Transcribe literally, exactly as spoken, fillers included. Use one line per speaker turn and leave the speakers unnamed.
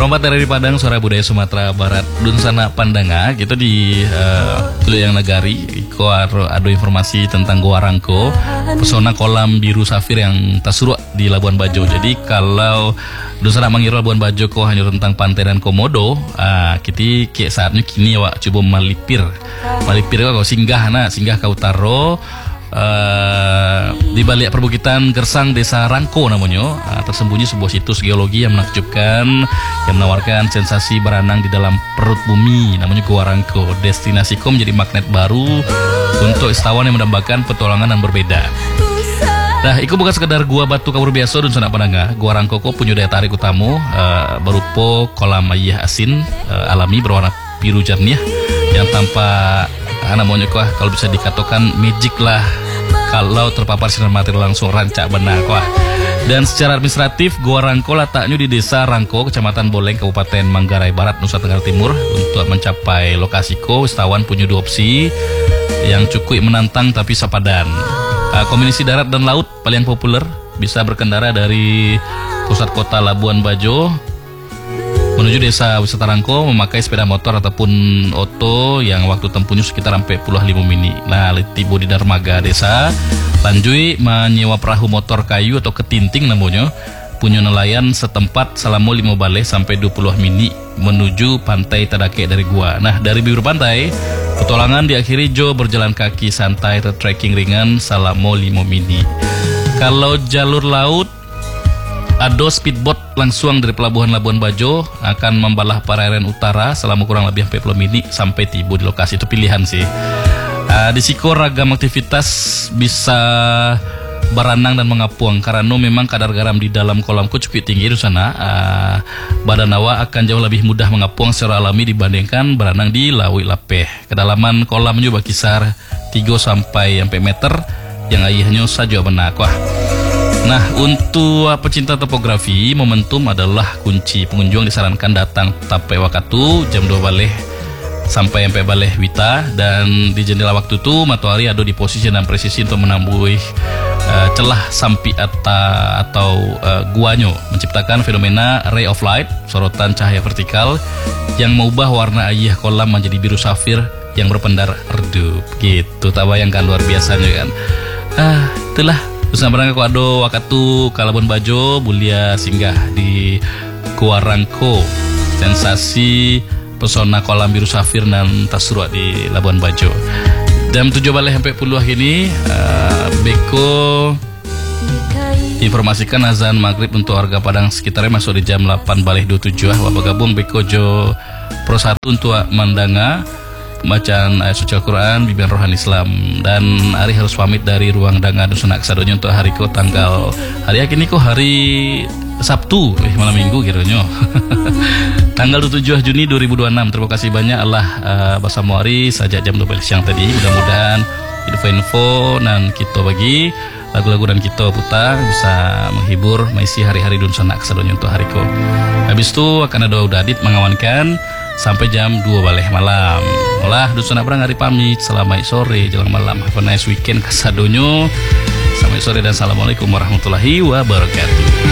Rompat dari Padang, suara budaya Sumatera Barat, Dunsana Pandanga, gitu di uh, Tulu yang Nagari. Ko ada informasi tentang Goa Rangko, pesona kolam biru safir yang tasuruk di Labuan Bajo. Jadi kalau Dunsana mengira Labuan Bajo ko hanya tentang pantai dan komodo, uh, kita kayak saatnya kini wak coba malipir, malipir kau singgah, nah singgah kau taro. Uh, di balik perbukitan Gersang Desa Rangko namanya, uh, tersembunyi sebuah situs geologi yang menakjubkan, yang menawarkan sensasi berenang di dalam perut bumi, namanya Goa Rangko. Destinasi ko menjadi magnet baru untuk wisatawan yang mendambakan petualangan yang berbeda. Nah, itu bukan sekedar gua batu kabur biasa dan Dunsana Pandanga. Goa Rangko ko punya daya tarik utama, uh, berupa kolam air asin uh, alami berwarna biru jernih yang tanpa uh, namanya kuah kalau bisa dikatakan magic lah kalau terpapar sinar matahari langsung, rancak benar kuah. Dan secara administratif Goa Rangko letaknya di Desa Rangko, Kecamatan Boleng, Kabupaten Manggarai Barat, Nusa Tenggara Timur. Untuk mencapai lokasi ko, wisatawan punya dua opsi yang cukup menantang tapi sepadan. Uh, kombinasi darat dan laut paling populer, bisa berkendara dari pusat kota Labuan Bajo menuju desa wisata Rangko memakai sepeda motor ataupun oto yang waktu tempuhnya sekitar sampai puluh lima menit. Nah, tiba di dermaga desa, lanjut menyewa perahu motor kayu atau ketinting namanya, punya nelayan setempat selama lima balik sampai dua puluh menit menuju pantai Tadake dari gua. Nah, dari bibir pantai, petualangan diakhiri Jo berjalan kaki santai atau trekking ringan selama lima menit. Kalau jalur laut, ada speedboat langsung dari pelabuhan Labuan Bajo akan membalah perairan utara selama kurang lebih empat puluh menit sampai tiba di lokasi. Itu pilihan sih. Uh, di siko ragam aktivitas bisa berenang dan mengapung karena memang kadar garam di dalam kolamku cukup tinggi di sana. Uh, badan awak akan jauh lebih mudah mengapung secara alami dibandingkan berenang di laut lapeh. Kedalaman kolam juga berkisar tiga sampai empat meter yang airnya saja benar kuah. Nah, untuk pecinta topografi, momentum adalah kunci. Pengunjung disarankan datang tapai waktu jam dua balik sampai sampai balik wita, dan di jendela waktu itu matahari ada di posisi dan presisi untuk menambah uh, celah sampi ata, atau uh, guanyo, menciptakan fenomena ray of light, sorotan cahaya vertikal yang mengubah warna air kolam menjadi biru safir yang berpendar redup. Gitu, tak bayangkan, luar biasanya kan. Ah, itulah Dunsana Pandanga ko ado waktu Labuan Bajo, bulia singgah di Goa Rangko, sensasi pesona kolam biru safir dan tasuruk di Labuan Bajo. Jam tujuh balik sampai puluh ini, uh, Beko informasikan azan maghrib untuk warga Padang sekitarnya masuk di jam delapan balik dua puluh tujuh. Wah, bergabung Beko Jo Pro satu untuk Mandanga, bacaan ayat suci Al-Quran, bimbingan rohani Islam. Dan hari harus pamit dari ruang Danga Dunsana Aksadonya untuk hari ko tanggal hari ini ko hari Sabtu, eh malam minggu kiranya. Tanggal dua puluh tujuh Juni dua ribu dua puluh enam. Terima kasih banyak Allah uh, bersama hari sajak jam dua belas siang tadi. Mudah-mudahan info-info dan kita bagi lagu-lagu dan kita putar bisa menghibur mengisi hari-hari Dunsana Aksadonya untuk hari ko. Habis itu akan ada Udadit mengawankan sampai jam dua balik malam. Olah Dunsana Pandanga hari pamit. Selamat sore jelang malam. Have a nice weekend kasadonyo. Selamat sore dan assalamualaikum warahmatullahi wabarakatuh.